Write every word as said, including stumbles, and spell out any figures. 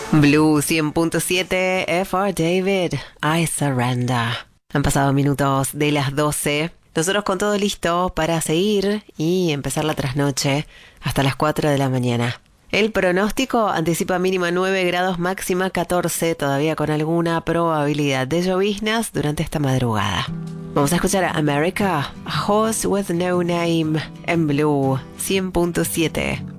Blue cien punto siete, F R David, I Surrender. Han pasado minutos de las doce. Nosotros con todo listo para seguir y empezar la trasnoche hasta las cuatro de la mañana. El pronóstico anticipa mínima nueve grados, máxima catorce, todavía con alguna probabilidad de lloviznas durante esta madrugada. Vamos a escuchar a America, A Horse with No Name, en Blue cien punto siete.